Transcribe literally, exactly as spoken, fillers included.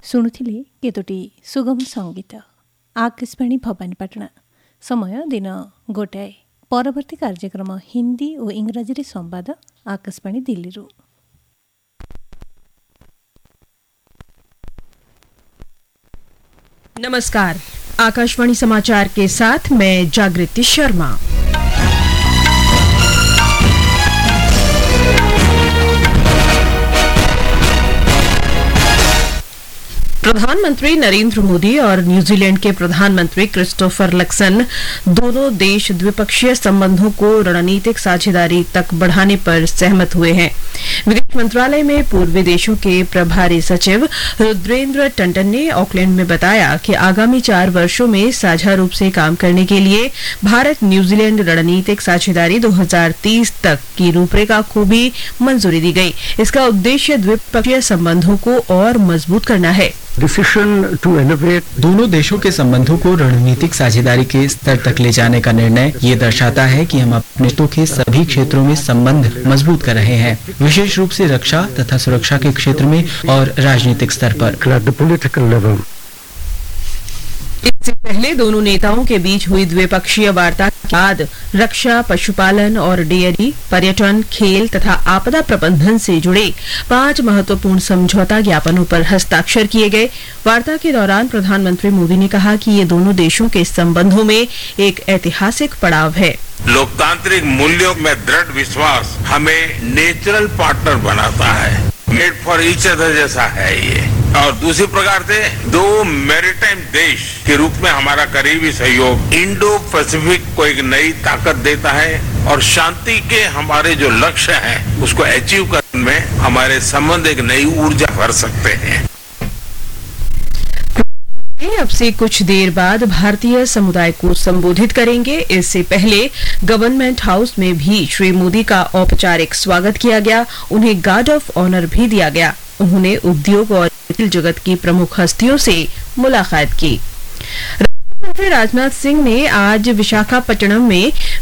ଶୁଣୁଥିଲେ କେତୋଟି ସୁଗମ ସଙ୍ଗୀତ। ଆକାଶବାଣୀ ଭବାନୀପାଟଣା। ସମୟ ଦିନ ଗୋଟାଏ। ପରବର୍ତ୍ତୀ କାର୍ଯ୍ୟକ୍ରମ ହିନ୍ଦୀ ଓ ଇଂରାଜୀରେ ସମ୍ବାଦ आकाशवाणी दिल्ली। नमस्कार, आकाशवाणी समाचार के साथ मैं जागृति शर्मा। प्रधानमंत्री नरेंद्र मोदी और न्यूजीलैंड के प्रधानमंत्री क्रिस्टोफर लक्सन दोनों देश द्विपक्षीय संबंधों को रणनीतिक साझेदारी तक बढ़ाने पर सहमत हुए हैं। विदेश मंत्रालय में पूर्वी देशों के प्रभारी सचिव रुद्रेंद्र टंडन ने ऑकलैंड में बताया कि आगामी चार वर्षों में साझा रूप से काम करने के लिए भारत न्यूजीलैंड रणनीतिक साझेदारी दो हज़ार तीस तक की रूपरेखा को भी मंजूरी दी गई। इसका उद्देश्य द्विपक्षीय संबंधों को और मजबूत करना है। डिसीजन टू एलिवेट दोनों देशों के संबंधों को रणनीतिक साझेदारी के स्तर तक ले जाने का निर्णय ये दर्शाता है कि हम अपने हितों के सभी क्षेत्रों में संबंध मजबूत कर रहे हैं, विशेष रूप से रक्षा तथा सुरक्षा के क्षेत्र में और राजनीतिक स्तर पर। इससे पहले दोनों नेताओं के बीच हुई द्विपक्षीय वार्ता के बाद रक्षा, पशुपालन और डेयरी, पर्यटन, खेल तथा आपदा प्रबंधन से जुड़े पांच महत्वपूर्ण समझौता ज्ञापनों पर हस्ताक्षर किए गए। वार्ता के दौरान प्रधानमंत्री मोदी ने कहा कि ये दोनों देशों के संबंधों में एक ऐतिहासिक पड़ाव है। लोकतांत्रिक मूल्यों में दृढ़ विश्वास हमें नेचुरल पार्टनर बनाता है, मेड फॉर ईच अदर जैसा है ये। और दूसरी प्रकार से दो मैरीटाइम देश के रूप में हमारा करीबी सहयोग इंडो पैसिफिक को एक नई ताकत देता है और शांति के हमारे जो लक्ष्य हैं उसको अचीव करने में हमारे संबंध एक नई ऊर्जा भर सकते हैं। अब से कुछ देर बाद भारतीय समुदाय को संबोधित करेंगे। इससे पहले गवर्नमेंट हाउस में भी श्री मोदी का औपचारिक स्वागत किया गया। उन्हें गार्ड ऑफ ऑनर भी दिया गया। उन्होंने उद्योग और खेल जगत की प्रमुख हस्तियों से मुलाकात की। रक्षा मंत्री राजनाथ सिंह ने आज विशाखापट्टनम में